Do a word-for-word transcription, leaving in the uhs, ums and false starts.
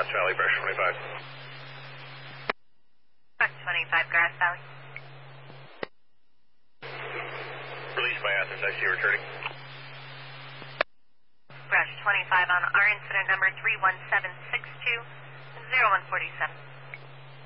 Grass Valley, Brush twenty-five. Brush twenty-five, Grass Valley. Release by Athens, I see you returning. Brush twenty-five on our incident number three one seven six two zero one four seven.